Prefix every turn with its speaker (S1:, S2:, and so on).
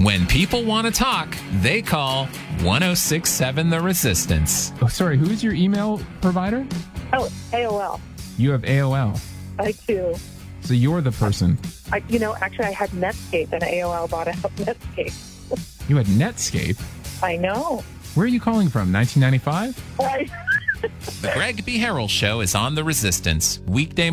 S1: When people want to talk, they call 1067 The Resistance.
S2: Oh, sorry, who is your email provider?
S3: Oh, AOL.
S2: You have AOL.
S3: I do.
S2: So you're the person.
S3: Actually, I had Netscape, and AOL bought out Netscape.
S2: You had Netscape?
S3: I know.
S2: Where are you calling from, 1995?
S3: Right.
S1: The Greg B. Harrell Show is on The Resistance, weekday